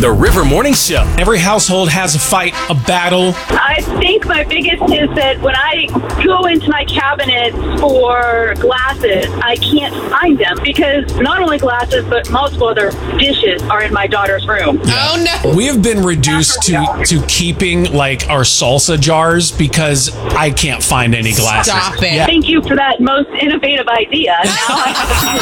The River Morning Show. Every household has a fight, a battle. I think my biggest is that when I go into my cabinet for glasses, I can't find them because not only glasses, but multiple other dishes are in my daughter's room. Oh, no. We have been reduced to keeping like our salsa jars because I can't find any glasses. Stop it. Yeah. Thank you for that most innovative idea. Now I have